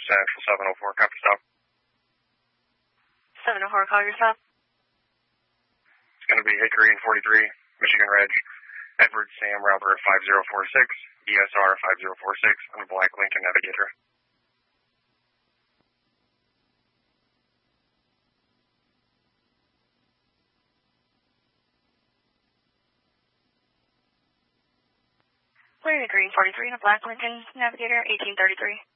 Central 704, copy stop. 704, call your stop. It's going to be Hickory and 43, Michigan Ridge, Edward Sam Robert 5046, ESR 5046, on the Black Lincoln Navigator. We're in a green 43 and a Black Lincoln Navigator 1833.